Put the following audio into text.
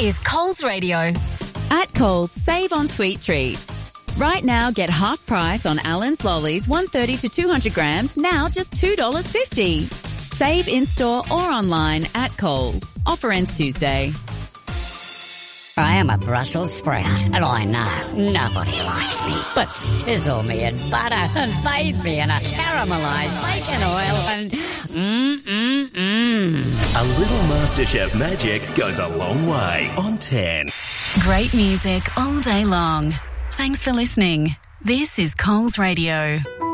is Coles Radio. At Coles, save on sweet treats. Right now, get half price on Allen's Lollies, 130 to 200 grams, now just $2.50. Save in-store or online at Coles. Offer ends Tuesday. I am a Brussels sprout, and I know nobody likes me. But sizzle me in butter and bathe me in a caramelised bacon oil and... A little MasterChef magic goes a long way on 10. Great music all day long. Thanks for listening. This is Coles Radio.